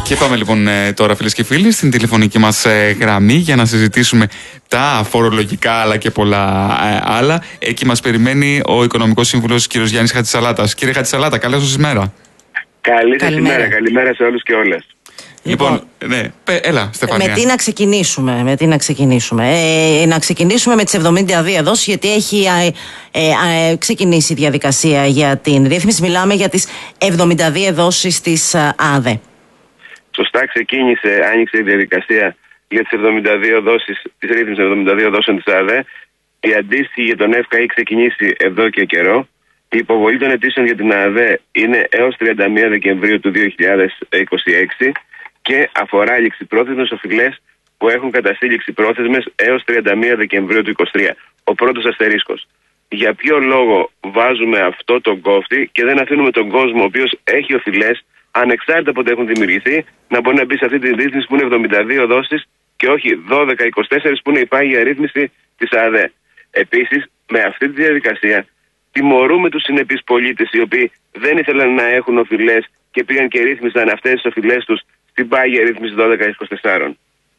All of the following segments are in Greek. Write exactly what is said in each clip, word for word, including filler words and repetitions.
Και πάμε λοιπόν τώρα, φίλες και φίλοι, στην τηλεφωνική μας γραμμή για να συζητήσουμε τα φορολογικά αλλά και πολλά άλλα. Εκεί μας περιμένει ο Οικονομικός Σύμβουλος κ. Γιάννης Χατζησαλάτας. Κύριε Χατζησαλάτα, καλώς σας ημέρα. Καλή σας ημέρα, καλημέρα σε όλους και όλες. Λοιπόν, ναι, έλα Στεφανία. Με τι να ξεκινήσουμε, με τι να ξεκινήσουμε. Ε, να ξεκινήσουμε με τις εβδομήντα δύο δόσεις, γιατί έχει ε, ε, ε, ξεκινήσει η διαδικασία για την ρύθμιση. Μιλάμε για τις εβδομήντα δύο δόσεις της ΑΔΕ. Σωστά, ξεκίνησε, άνοιξε η διαδικασία για τις εβδομήντα δύο δόσεις, της ρύθμισης εβδομήντα δύο δόσεων της ΑΔΕ. Η αντίστοιχη για τον ΕΦΚΑ έχει ξεκινήσει εδώ και καιρό. Η υποβολή των αιτήσεων για την ΑΔΕ είναι έως τριάντα μία Δεκεμβρίου του δύο χιλιάδες είκοσι έξι και αφορά ληξιπρόθεσμες οφειλές που έχουν καταστεί ληξιπρόθεσμες έως τριάντα μία Δεκεμβρίου του είκοσι τρία. Ο πρώτος αστερίσκος. Για ποιο λόγο βάζουμε αυτό τον κόφτη και δεν αφήνουμε τον κόσμο ο οποίος έχει οφειλές, ανεξάρτητα από ό,τι έχουν δημιουργηθεί, να μπορεί να μπει σε αυτή τη ρύθμιση που είναι εβδομήντα δύο δόσεις και όχι δώδεκα είκοσι τέσσερα που είναι η πάγια ρύθμιση της ΑΔΕ. Επίσης, με αυτή τη διαδικασία τιμωρούμε τους συνεπείς πολίτες οι οποίοι δεν ήθελαν να έχουν οφειλές και πήγαν και ρύθμισαν αυτές τις οφειλές τους στην πάγια ρύθμιση δώδεκα είκοσι τέσσερα.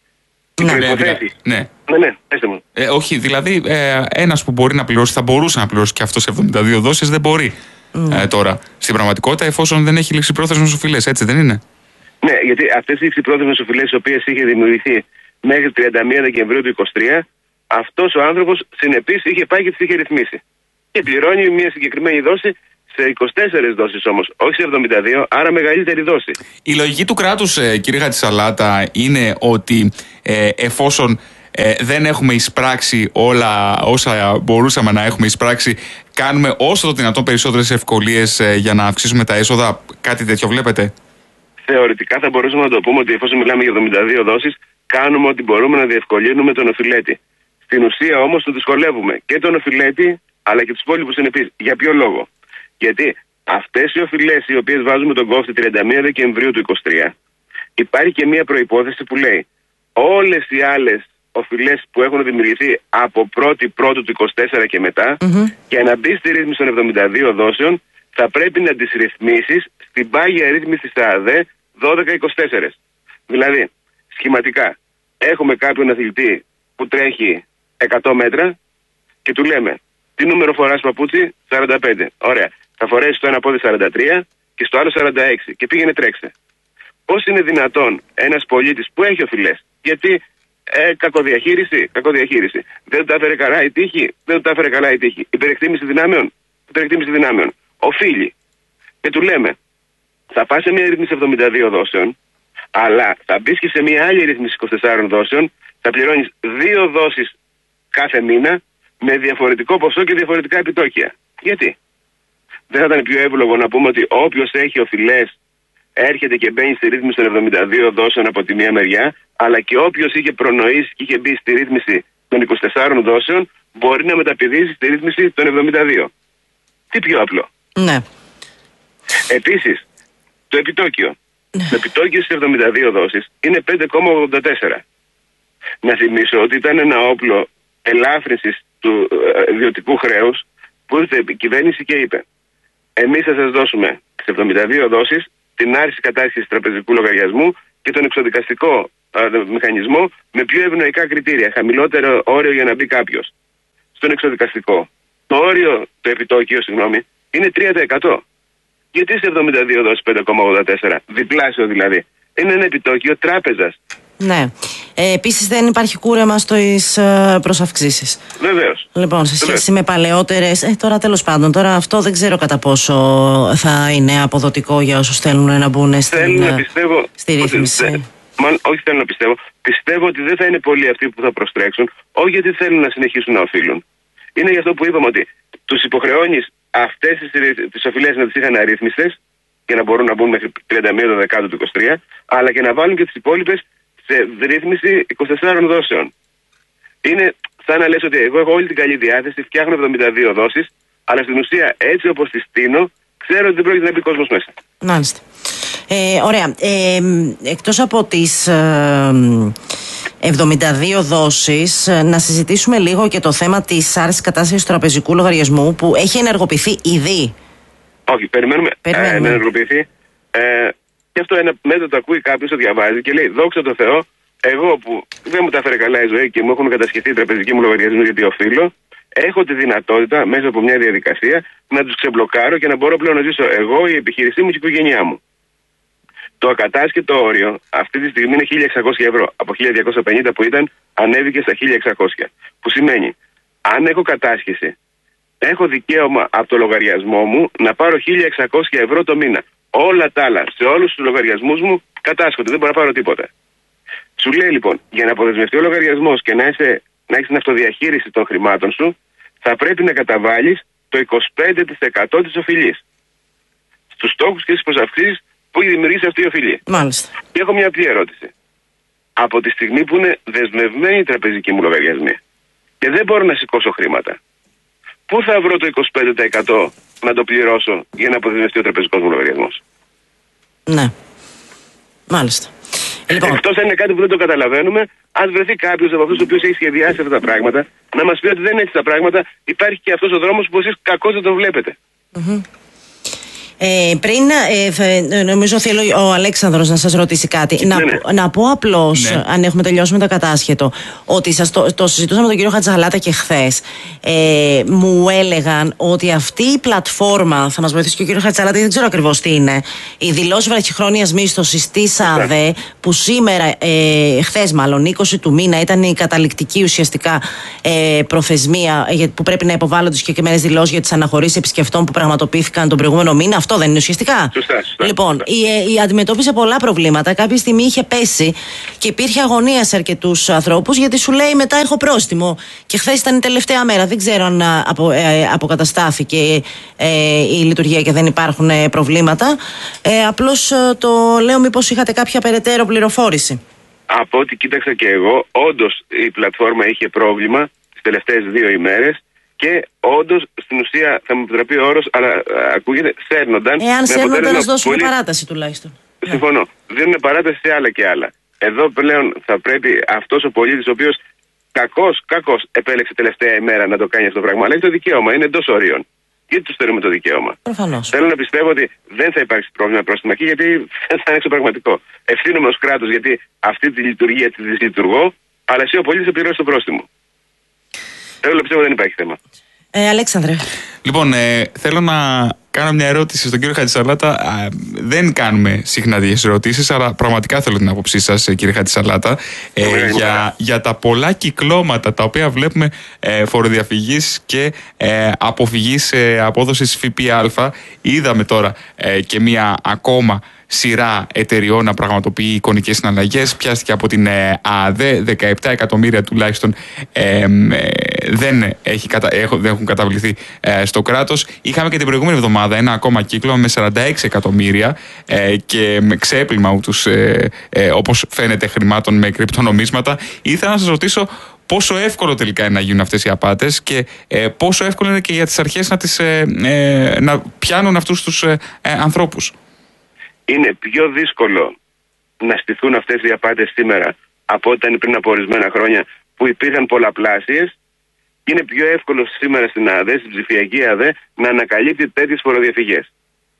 Ναι, ναι, δηλαδή, ναι. ναι, ναι, πέστε μου. Ε, όχι, δηλαδή ε, ένας που μπορεί να πληρώσει, θα μπορούσε να πληρώσει και αυτός εβδομήντα δύο δόσεις, δεν μπορεί mm. ε, τώρα στην πραγματικότητα, εφόσον δεν έχει ληξιπρόθεσμες οφειλές, έτσι δεν είναι? Ναι, γιατί αυτές οι ληξιπρόθεσμες οφειλές, οι οποίες είχε δημιουργηθεί μέχρι τριάντα μία Δεκεμβρίου του είκοσι τρία, αυτός ο άνθρωπος συνεπής είχε πάει και τις είχε ρυθμίσει. Και πληρώνει μια συγκεκριμένη δόση σε είκοσι τέσσερις δόσεις όμως, όχι σε εβδομήντα δύο, άρα μεγαλύτερη δόση. Η λογική του κράτους, ε, κύριε Χατζησαλάτα, είναι ότι ε, εφόσον ε, δεν έχουμε εισπράξει όλα όσα μπορούσαμε να έχουμε εισπράξει, κάνουμε όσο το δυνατόν περισσότερες ευκολίες ε, για να αυξήσουμε τα έσοδα. Κάτι τέτοιο βλέπετε? Θεωρητικά θα μπορούσαμε να το πούμε ότι εφόσον μιλάμε για εβδομήντα δύο δόσεις, κάνουμε ό,τι μπορούμε να διευκολύνουμε τον οφειλέτη. Στην ουσία όμως το δυσκολεύουμε και τον οφειλέτη αλλά και τους υπόλοιπους συνεπείς. Για ποιο λόγο? Γιατί αυτές οι οφειλές οι οποίες βάζουμε τον κόφτη τριάντα μία Δεκεμβρίου του είκοσι τρία, υπάρχει και μία προϋπόθεση που λέει όλες οι άλλες οφειλές που έχουν δημιουργηθεί από πρώτη Πρώτου του είκοσι τέσσερα και μετά, mm-hmm. για να μπει στη ρύθμιση των εβδομήντα δύο δόσεων θα πρέπει να τις ρυθμίσεις στην πάγια ρύθμιση της ΑΔΕ δώδεκα είκοσι τέσσερα. Δηλαδή, σχηματικά, έχουμε κάποιον αθλητή που τρέχει εκατό μέτρα και του λέμε τι νούμερο φοράς παπούτσι? σαράντα πέντε. Ωραία. Θα φορέσει στο ένα πόδι σαράντα τρία και στο άλλο σαράντα έξι και πήγαινε τρέξτε. Πώς είναι δυνατόν ένας πολίτης που έχει οφειλές, γιατί ε, κακοδιαχείριση, κακοδιαχείριση, δεν τα έφερε καλά η τύχη, δεν τα έφερε καλά η τύχη, υπερεκτίμηση δυνάμεων, υπερεκτίμηση δυνάμεων, οφείλει. Και του λέμε, θα πας σε μια ρύθμιση εβδομήντα δύο δόσεων, αλλά θα μπεις και σε μια άλλη ρύθμιση είκοσι τέσσερα δόσεων, θα πληρώνεις δύο δόσεις κάθε μήνα με διαφορετικό ποσό και διαφορετικά επιτόκια. Γιατί? Δεν θα ήταν πιο εύλογο να πούμε ότι όποιος έχει οφειλές έρχεται και μπαίνει στη ρύθμιση των εβδομήντα δύο δόσεων από τη μία μεριά, αλλά και όποιος είχε προνοήσει και είχε μπει στη ρύθμιση των είκοσι τεσσάρων δόσεων μπορεί να μεταπηδήσει στη ρύθμιση των εβδομήντα δύο. Τι πιο απλό? Ναι. Επίσης, το επιτόκιο. Το επιτόκιο στις εβδομήντα δύο δόσεις είναι πέντε κόμμα ογδόντα τέσσερα. Να θυμίσω ότι ήταν ένα όπλο ελάφρυνσης του ε, ιδιωτικού χρέους που ήρθε η κυβέρνηση και είπε εμείς θα σας δώσουμε στις εβδομήντα δύο δόσεις την άρση κατάσχεσης τραπεζικού λογαριασμού και τον εξοδικαστικό ε, μηχανισμό με πιο ευνοϊκά κριτήρια, χαμηλότερο όριο για να μπει κάποιος. Στον εξοδικαστικό το όριο, το επιτόκιο, συγγνώμη, είναι τρία τοις εκατό. Γιατί σε εβδομήντα δύο δόσεις πέντε κόμμα ογδόντα τέσσερα, διπλάσιο δηλαδή? Είναι ένα επιτόκιο τράπεζας. Ναι. Ε, επίσης δεν υπάρχει κούρεμα στις ε, προσαυξήσεις. Βεβαίως. Λοιπόν, σε σχέση Βεβαίως. με παλαιότερες. Ε, τώρα τέλος πάντων, τώρα αυτό δεν ξέρω κατά πόσο θα είναι αποδοτικό για όσους θέλουν να μπουν στην, να πιστεύω, στη ρύθμιση. Ότι, μάλλον, όχι θέλω να πιστεύω. Πιστεύω ότι δεν θα είναι πολλοί αυτοί που θα προστρέξουν, όχι γιατί θέλουν να συνεχίσουν να οφείλουν. Είναι για αυτό που είπαμε ότι τους υποχρεώνεις αυτές τις οφειλές να τις είχαν αρρύθμιστες και να μπορούν να μπουν μέχρι τριάντα μία Δεκεμβρίου του είκοσι τρία, αλλά και να βάλουν και τις υπόλοιπες σε ρύθμιση είκοσι τεσσάρων δόσεων. Είναι σαν να λες ότι εγώ έχω όλη την καλή διάθεση, φτιάχνω εβδομήντα δύο δόσεις, αλλά στην ουσία έτσι όπως τις στείνω, ξέρω ότι δεν πρόκειται να μπει κόσμος μέσα. Μάλιστα. Ε, ωραία. Ε, εκτός από τις ε, εβδομήντα δύο δόσεις, να συζητήσουμε λίγο και το θέμα της άρσης κατάσχεσης του τραπεζικού λογαριασμού που έχει ενεργοποιηθεί ήδη. Όχι, περιμένουμε, περιμένουμε. Ε, να ενεργοποιηθεί. Ε, Και αυτό ένα μέτρο το ακούει κάποιο, το διαβάζει και λέει: δόξα τω Θεώ, εγώ που δεν μου τα φέρε καλά η ζωή και μου έχουν κατασχεθεί οι τραπεζικοί μου λογαριασμοί γιατί οφείλω, έχω τη δυνατότητα μέσα από μια διαδικασία να τους ξεμπλοκάρω και να μπορώ πλέον να ζήσω εγώ, η επιχείρησή μου και η οικογένειά μου. Το ακατάσχετο όριο αυτή τη στιγμή είναι χίλια εξακόσια ευρώ. Από χίλια διακόσια πενήντα που ήταν, ανέβηκε στα χίλια εξακόσια. Που σημαίνει, αν έχω κατάσχεση, έχω δικαίωμα από το λογαριασμό μου να πάρω χίλια εξακόσια ευρώ το μήνα. Όλα τα άλλα, σε όλους τους λογαριασμούς μου κατάσχονται, δεν μπορώ να πάρω τίποτα. Σου λέει λοιπόν, για να αποδεσμευτεί ο λογαριασμός και να, είσαι, να έχεις την αυτοδιαχείριση των χρημάτων σου, θα πρέπει να καταβάλεις το είκοσι πέντε τοις εκατό της οφειλής. Στους στόχους και στις προσαυξήσεις που έχει δημιουργήσει αυτή η οφειλή. Μάλιστα. Και έχω μια απλή ερώτηση. Από τη στιγμή που είναι δεσμευμένη η τραπεζική μου λογαριασμή και δεν μπορώ να σηκώσω χρήματα, πού θα βρω το είκοσι πέντε τοις εκατό να το πληρώσω για να αποδεσμευτεί ο τραπεζικός μου λογαριασμός? Ναι. Μάλιστα. Λοιπόν. Εκτός αν είναι κάτι που δεν το καταλαβαίνουμε, αν βρεθεί κάποιος από αυτούς ο οποίος έχει σχεδιάσει αυτά τα πράγματα, να μας πει ότι δεν είναι έτσι τα πράγματα, υπάρχει και αυτός ο δρόμος που εσείς κακώς δεν το βλέπετε. Mm-hmm. Ε, πριν, ε, νομίζω θέλω ο Αλέξανδρος να σας ρωτήσει κάτι. Ναι, να, ναι. να πω απλώς, ναι. αν έχουμε τελειώσει με το κατάσχετο, ότι σας το, το συζητούσαμε με τον κύριο Χατζηχαλάτα και χθες. Ε, μου έλεγαν ότι αυτή η πλατφόρμα, θα μας βοηθήσει και ο κύριος Χατζηχαλάτα, δεν ξέρω ακριβώς τι είναι, η δηλώση βραχυχρόνιας μίσθωσης της ΑΔΕ, που σήμερα, ε, χθες μάλλον, είκοσι του μήνα, ήταν η καταληκτική ουσιαστικά ε, προθεσμία που πρέπει να υποβάλλονται συγκεκριμένες δηλώσεις για τις αναχωρήσεις επισκεφτών που πραγματοποιήθηκαν τον προηγούμενο μήνα. Αυτό δεν είναι ουσιαστικά? Σωστά, σωστά, λοιπόν, σωστά. Η, η αντιμετώπισε πολλά προβλήματα. Κάποια στιγμή είχε πέσει και υπήρχε αγωνία σε αρκετούς ανθρώπους, γιατί σου λέει μετά έχω πρόστιμο. Και χθες ήταν η τελευταία μέρα. Δεν ξέρω αν απο, ε, αποκαταστάθηκε ε, η λειτουργία και δεν υπάρχουν ε, προβλήματα. Ε, απλώς ε, το λέω, μήπως είχατε κάποια περαιτέρω πληροφόρηση? Από ό,τι κοίταξα και εγώ, όντως η πλατφόρμα είχε πρόβλημα τις τελευταίες δύο ημέρες. Και όντως στην ουσία θα μου επιτραπεί ο όρος, αλλά α, ακούγεται, σέρνονταν. Εάν σέρνονταν, να δώσουν πολύ... παράταση τουλάχιστον. Συμφωνώ. Yeah. Δίνουν παράταση σε άλλα και άλλα. Εδώ πλέον θα πρέπει αυτός ο πολίτης, ο οποίος κακώς, κακώς επέλεξε τελευταία ημέρα να το κάνει αυτό το πράγμα, αλλά έχει το δικαίωμα, είναι εντός ορίων. Γιατί του στερούμε το δικαίωμα? Προφανώς. Θέλω να πιστεύω ότι δεν θα υπάρξει πρόβλημα πρόστιμα εκεί, γιατί δεν θα είναι εξωπραγματικό. Ευθύνομαι ως κράτος, γιατί αυτή τη λειτουργία τη δυσλειτουργώ, αλλά εσύ ο πολίτης θα πληρώσει το πρόστιμο. Θέλω να πιστεύω δεν υπάρχει θέμα. Ε, Αλέξανδρε. Λοιπόν, ε, θέλω να κάνω μια ερώτηση στον κύριο Χατζησαλάτα. Δεν κάνουμε συχνά τέτοιες ερωτήσεις, αλλά πραγματικά θέλω την άποψή σας, κύριε Χατζησαλάτα, ε, για, για τα πολλά κυκλώματα τα οποία βλέπουμε ε, φοροδιαφυγής και ε, αποφυγής ε, απόδοσης ΦΠΑ. Είδαμε τώρα ε, και μια ακόμα σειρά εταιριών να πραγματοποιεί εικονικές συναλλαγές. Πιάστηκε από την ε, ΑΔΕ, δεκαεπτά εκατομμύρια τουλάχιστον ε, ε, δεν, έχει, δεν έχουν καταβληθεί ε, στο κράτος. Είχαμε και την προηγούμενη εβδομάδα ένα ακόμα κύκλο με σαράντα έξι εκατομμύρια ε, και με ξέπλυμα ούτως, ε, ε, όπως φαίνεται, χρημάτων με κρυπτονομίσματα. Ήθελα να σας ρωτήσω πόσο εύκολο τελικά είναι να γίνουν αυτές οι απάτες και ε, πόσο εύκολο είναι και για τις αρχές να, τις, ε, ε, να πιάνουν αυτούς τους ε, ε, ανθρώπους. Είναι πιο δύσκολο να στηθούν αυτές οι απάτες σήμερα από όταν πριν από ορισμένα χρόνια που υπήρχαν πολλαπλάσιες. Είναι πιο εύκολο σήμερα στην ΑΔΕ, στην ψηφιακή ΑΔΕ, να ανακαλύπτει τέτοιες φοροδιαφυγές.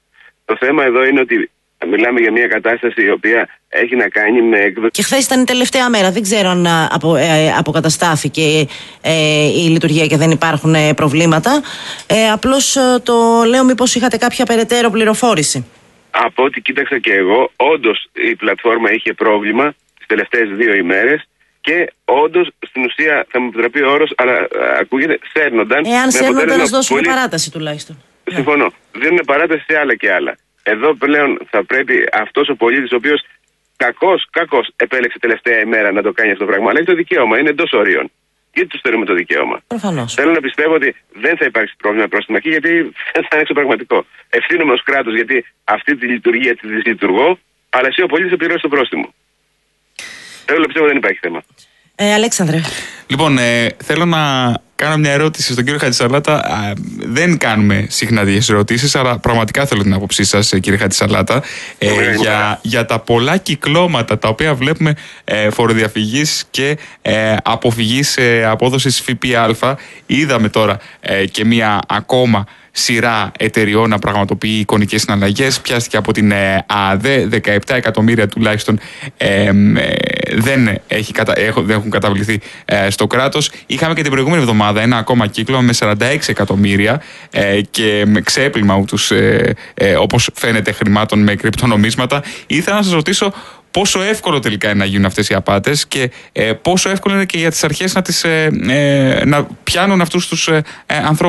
Το θέμα εδώ είναι ότι μιλάμε για μια κατάσταση η οποία έχει να κάνει με έκδοση. Και χθες ήταν η τελευταία μέρα. Δεν ξέρω αν απο, ε, αποκαταστάθηκε ε, η λειτουργία και δεν υπάρχουν ε, προβλήματα. Ε, απλώς ε, το λέω, μήπως είχατε κάποια περαιτέρω πληροφόρηση? Από ό,τι κοίταξα και εγώ, όντως η πλατφόρμα είχε πρόβλημα τις τελευταίες δύο ημέρες και όντως στην ουσία θα μου επιτραπεί ο όρος, αλλά α, ακούγεται, σέρνονταν. Εάν σέρνονταν, να δώσουν πολύ... παράταση τουλάχιστον. Συμφωνώ. Δίνουν παράταση σε άλλα και άλλα. Εδώ πλέον θα πρέπει αυτός ο πολίτης, ο οποίος κακώς, κακώς επέλεξε τελευταία ημέρα να το κάνει αυτό το πράγμα, αλλά έχει το δικαίωμα, είναι εντός ορίων. Γιατί του στερούμε το δικαίωμα? Προφανώς. Θέλω να πιστεύω ότι δεν θα υπάρξει πρόβλημα πρόστιμα εκεί, γιατί δεν θα είναι εξωπραγματικό. Ευθύνομαι ως κράτος, γιατί αυτή τη λειτουργία τη δυσλειτουργώ, αλλά εσύ ο πολίτης θα πληρώσει το πρόστιμο. Θέλω να πιστεύω δεν υπάρχει θέμα. Ε, Αλέξανδρε. Λοιπόν, ε, θέλω να κάνω μια ερώτηση στον κύριο Χατζησαλάτα. Δεν κάνουμε συχνά τέτοιες ερωτήσεις, αλλά πραγματικά θέλω την άποψή σας, κύριε Χατζησαλάτα, ε, για, για τα πολλά κυκλώματα τα οποία βλέπουμε ε, φοροδιαφυγής και ε, αποφυγής ε, απόδοσης ΦΠΑ. Είδαμε τώρα ε, και μια ακόμα σειρά εταιριών να πραγματοποιεί εικονικές συναλλαγές. Πιάστηκε από την ΑΔΕ, δεκαεπτά εκατομμύρια τουλάχιστον ε, ε, δεν, έχει, δεν έχουν καταβληθεί ε, στο κράτος. Είχαμε και την προηγούμενη εβδομάδα ένα ακόμα κύκλο με σαράντα έξι εκατομμύρια ε, και με ξέπλυμα ούτως, ε, ε, όπως φαίνεται, χρημάτων με κρυπτονομίσματα. Ήθελα να σας ρωτήσω πόσο εύκολο τελικά είναι να γίνουν αυτές οι απάτες και ε, πόσο εύκολο είναι και για τις αρχές να, τις, ε, ε, να πιάνουν αυτούς τους ε, ανθρώπους.